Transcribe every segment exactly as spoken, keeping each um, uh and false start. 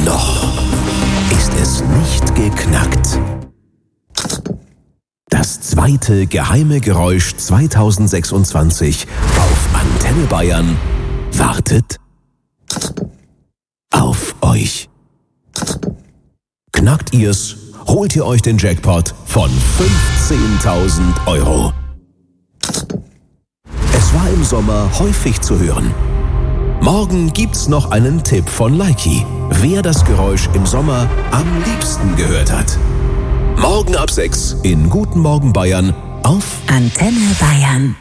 Noch ist es nicht geknackt. Das zweite geheime Geräusch zweitausendsechsundzwanzig auf Antenne Bayern wartet auf euch. Knackt ihr's, holt ihr euch den Jackpot von fünfzehntausend Euro. Es war im Sommer häufig zu hören. Morgen gibt's noch einen Tipp von Likey, wer das Geräusch im Sommer am liebsten gehört hat. Morgen ab sechs in Guten Morgen Bayern auf Antenne Bayern.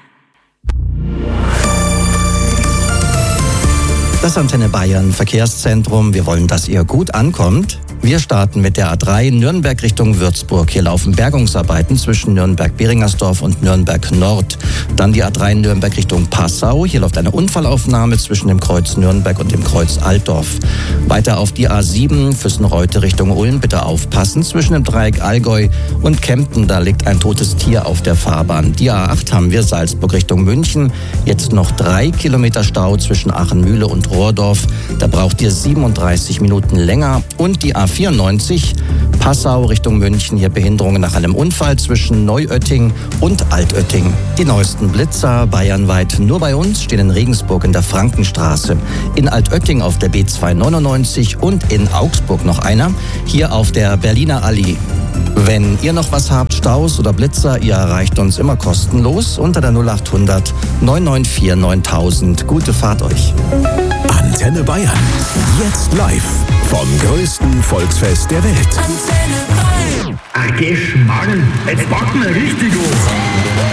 Das Antenne Bayern Verkehrszentrum. Wir wollen, dass ihr gut ankommt. Wir starten mit der A drei Nürnberg Richtung Würzburg. Hier laufen Bergungsarbeiten zwischen Nürnberg-Beringersdorf und Nürnberg Nord. Dann die A drei Nürnberg Richtung Passau. Hier läuft eine Unfallaufnahme zwischen dem Kreuz Nürnberg und dem Kreuz Altdorf. Weiter auf die A sieben Füssenreute Richtung Ulm. Bitte aufpassen. Zwischen dem Dreieck Allgäu und Kempten, da liegt ein totes Tier auf der Fahrbahn. Die A acht haben wir Salzburg Richtung München. Jetzt noch drei Kilometer Stau zwischen Achenmühle und Rohrdorf. Da braucht ihr siebenunddreißig Minuten länger. Und die A vierundneunzig Passau Richtung München. Hier Behinderungen nach einem Unfall zwischen Neuötting und Altötting. Die neuesten Blitzer bayernweit nur bei uns stehen in Regensburg in der Frankenstraße, in Altötting auf der B zweihundertneunundneunzig und in Augsburg noch einer, hier auf der Berliner Allee. Wenn ihr noch was habt, Staus oder Blitzer, ihr erreicht uns immer kostenlos unter der null acht hundert neun neun vier neuntausend. Gute Fahrt euch. Antenne Bayern. Jetzt live vom größten Volksfest der Welt. Ach, geh Schmarrn, jetzt packen wir richtig auf.